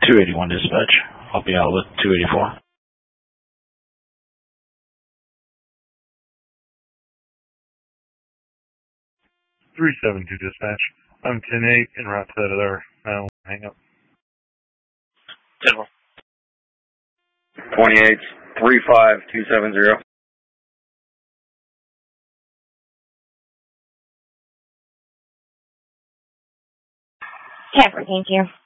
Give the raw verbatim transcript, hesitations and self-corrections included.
two eighty-one dispatch. I'll be out with two eighty-four. three seventy-two dispatch. I'm ten eight en route to that other now. Hang up. ten one. twenty-eight, three five two seven zero. ten fourteen two.